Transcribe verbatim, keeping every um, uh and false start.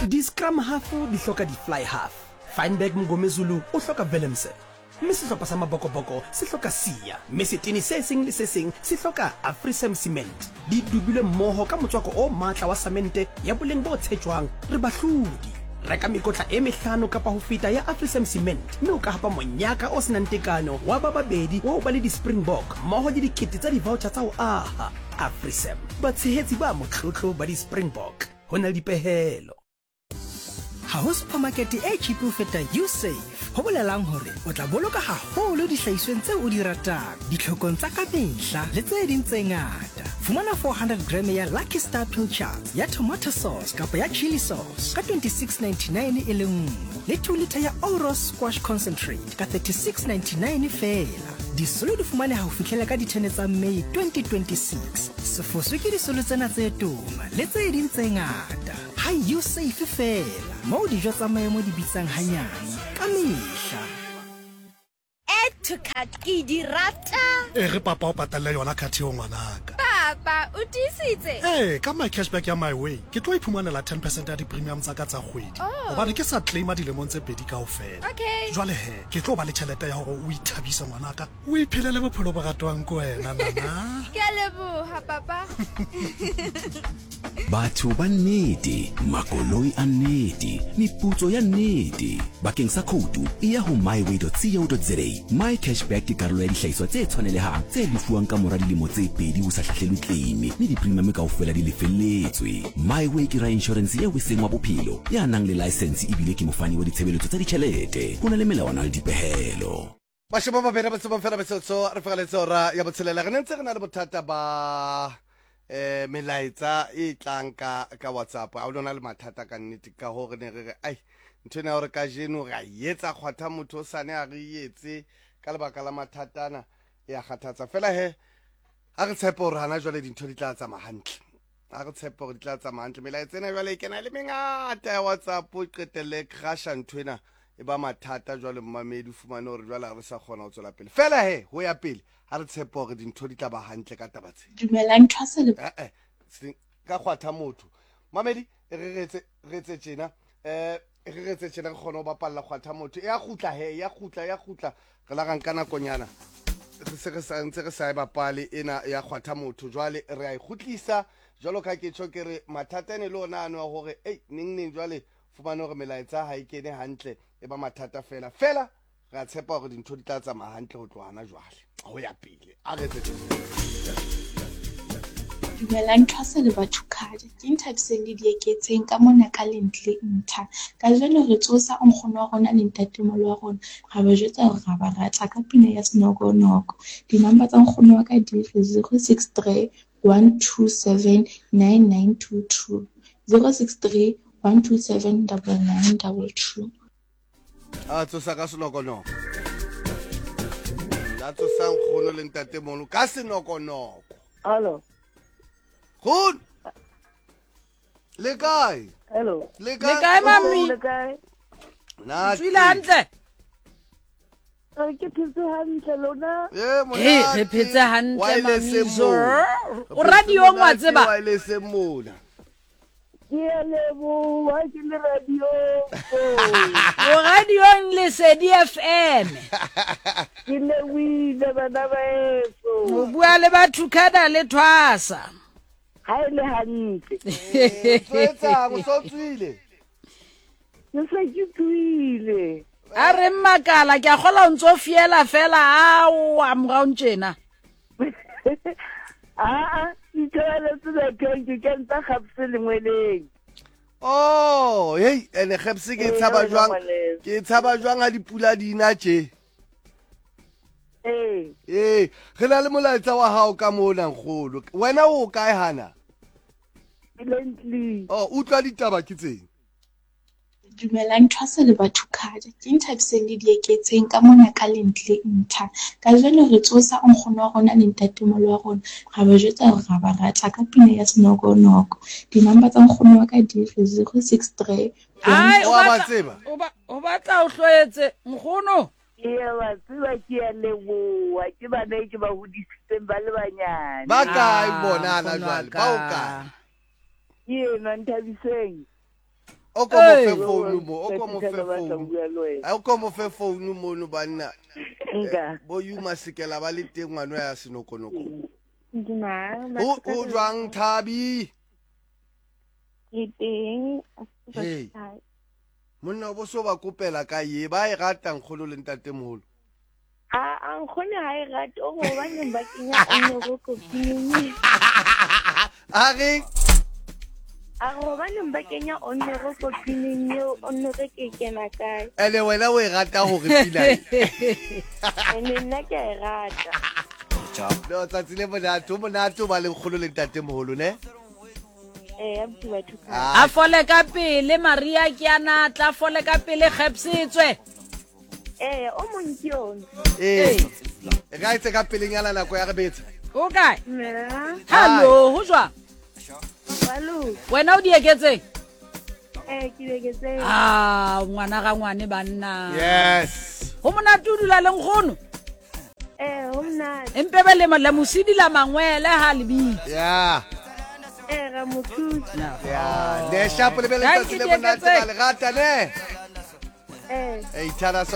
Di scrum half di hloka di fly half. Feinberg Mngomezulu o hloka Willemse. Mme sehlopha sa mabokoboko se hloka Sia. Mme setene se seng le se seng se hloka Afrisam Cement. Di dubile mmoho ka motswako o matla wa samente ya boleng bo tshetjwang re bahlodi. Reka mekotla e mehlano kapa ho feta ya Afrisam Cement mme o ka hapa monyaka o senang tekano wa ba babedi wa ba le di Springbok mmoho le dikete tsa di voucher tsa ho aha. Afrisam ba tshehetsi ba motlotlo ba di Springbok ho na le dipehelo. Ha ho supermarket e cheap ho feta Usave. Ho bolelang hore o tla boloka haholo dihlahisweng tse o di ratang, ditlhokong tsa ka mehla le tse ding tse ngata. Fumana four hundred gram ya Lucky Star Pilchards ya tomato sauce kapa ya chili sauce ka twenty-six ninety-nine e le nngwe, le two litre ya Oros squash concentrate ka thirty-six ninety-nine fela. Disolo di fumane ha ho fihlela ka ditene tsa May twenty twenty-six. Sefoswe ke disolo tsena tse toma le tse ding tse ngata. Ha Usave fela mo dijo tsa maemo di bitsang hanyane ka mehla. Add to cart ke di rata. E re papa o patalla yona cart yo ngwanaka. Papa o tisitse. Eh ka my cashback ya my way ke tlo iphumanela ten percent ya di premium tsa ka tsa kgwedi. Hobane ke sa claima dilemong tse pedi kaofela. Okay. Jwale he ke tlo ba le tšhelete ya hore o ithabisa ngwanaka o iphelele bophelo bo ratwang ko wena nana. Ke a leboha papa. Batho ba nnete, makoloi a nnete, meputso ya nnete. Bakeng sa khoutu e ya ho myway dot co dot za. My cashback ke karolo ya dihlahiswa tse tshwanelehang tse lefuwang ka mora dilemo tse pedi ho sa hlahlelwe claim le di-premium kaofela di lefelletswe. Myway ke ra insurance eo e seng wa bophelo ya nang le license ebile ke mofani wa ditshebeletso tsa ditjhelete. Ho na le melawana le dipehelo. Basheba ba bena ba tseba fela ba tsotso re fa le tsora ya botshelela re ntse re na le bothata ba eh melaetsa e tlang ka ka WhatsApp a ona le mathata ka nnete ka hore ne re re ai ntwe na hore ka jeno ga yetsa khwatha motho sane a re yetse ka lebaka la mathatana ya kgathatsa fela he a re tshepa hore hana jwale dintho di tla tsamaya hantle a re tshepa hore di tla tsamaya hantle melaetsa ena jwale e kena le mengata ya WhatsApp o qetelle crasha ntwena e ba mathata jwale mmamedi fumane hore jwale re sa kgona ho tswela pele fela he ho ya pele a re tshepa hore dintho di tla ba hantle ka tabatse dumelang thwase le eh eh ka khwatha motho mamedi re retse retse tjena eh re retse tjena re kgona ho bapalla khwatha motho ya khutla he ya khutla ya khutla re la ga nkana konyana re se re sa ntse re sa e bapale ena ya khwatha motho jwale re a ikhutlisa jwalo ka ke tjho ke re mathata ene le ona ano hore ei ning ning jwale fumane hore melaetsa ha e kene hantle e ba mathata fela fela re a tshepa hore dintho di tla tsamaya hantle ho tlohana jwale ho ya pele a re tsetse dumelang thwase le batho khadi ke inthabiseng le dieketseng ka mona ka lentle ntha ka jeno re tsosa o nkgono wa rona le ntatemolo wa rona ga ba jetsa hore ga ba rata ka pina ya senokonoko dinamba tsa nkgono wa ka di zero six three one two seven nine nine two two zero six three one two seven nine nine two two. a tsosa ka senokonoko la tsosa nkgono le ntatemolo ka senokonoko Hello. Khun le kae Hello. le Le kae mami? Le kae? na Tswile hantle. Re ke phetse hantle lona. eh Hey, re phetse hantle mami zo. O radio ngwa tseba. wa ile se mona Ke a leboha ke le radio. O radio le Sedi F M. Ke le wile bana ba eso. O bua le batho kada le thwasa. Ha ile hantle. tsetsa mo sotswile Ke se ke tuile. A re makala ke a gola o ntso fiela fela a o amga ntjena. Ah, itole tsela ke ke ntse gapse lengweleng. oh hey ene khapse ke tshaba jwang ke tshaba jwang a dipula dina tje Eh, eh re na le molaetsa wa hao ka mona nkgolo wena o kae hana silently. oh utlwa ditaba ke tseng dumelang thwase le batho khadi ke inthabiseng le dieketseng ka mona ka lentle ntha ka jeno re tsosa o nkgono wa rona le ntatemolo wa rona ga ba jetsa hore ga ba rata ka pina ya senokonoko dinamba tsa nkgono wa ka di zero six three Ai o wa ba batla tseba o ba o batla o hloetse nkgono. Iya ba tseba ke a leboha ke ba ne ke ba hodisitseng ba le banyane. ba kae Ah, bonana nkgono wa jwale ka. ba o kae Ke yena Nthabiseng. o ko mo Hey. fe phone mo o ko mo fe Batla phone bua le wena. a o ko mo fe phone mo no banna Nka. bo yu masikela ba le teng ngwana ya senokonoko Dumela, o o jwang Thabi ke teng. Hey. monna o bo so ba kopela ka ye ba e ratang kgolo le ntatemogolo A a nkgone ha e rate o go bane ba kenya onne go kopineng. a re A go bane ba kenya onne go kopineng yo onne re ke kena kae. ene wena o e rata gore pila Ene nna ke a e rata. no tsatsi le monate o monate o ba leng kgolo le ntatemogolo ne Eh ya bua batho ka. a fole ka pele Maria ke ana tla fole ka pele Kgepsetswe Eh o monkion. ee e ka itse ka pelenyana nako ya re betse o kae Mela, hallo ho jwang balu. wena o di eketseng Eh ke begetse. ah ngwana ga ngwane banna yes ho monate o dula le nkgono Eh o mna. empe be le la mosidi la mangwele ha le bitse ya Eh ra mothusa. ya ne shapo le bele Thank tsatsi you, le monate Dieketseng. ba le rata ne Eh e ithara